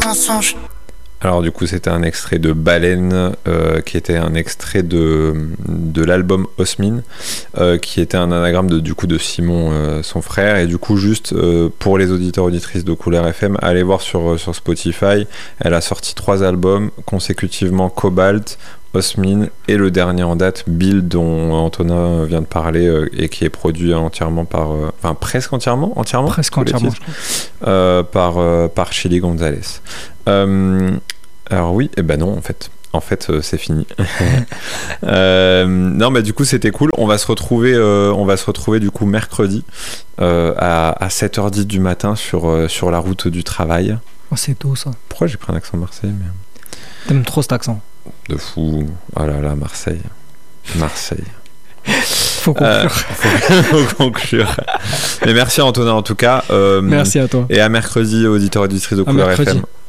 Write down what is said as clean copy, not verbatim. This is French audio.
mensonge. Alors du coup c'était un extrait de Baleine qui était un extrait de l'album Osmine qui était un anagramme de Simon son frère, et du coup juste pour les auditeurs auditrices de Couleur FM, allez voir sur Spotify, elle a sorti 3 albums consécutivement: Cobalt, Osmine et le dernier en date, Bill, dont Antonin vient de parler et qui est produit entièrement par presque entièrement par Chili Gonzalez. Alors oui, et ben non en fait c'est fini. Non mais du coup c'était cool. On va se retrouver du coup mercredi à 7h10 du matin sur la route du travail. Oh, c'est tôt ça. Pourquoi j'ai pris un accent marseillais T'aimes trop cet accent. De fou. Oh là là, Marseille. Faut conclure. Faut conclure. Mais merci Antonin en tout cas. Merci à toi. Et à mercredi, auditeurs et auditrices de Couleur FM.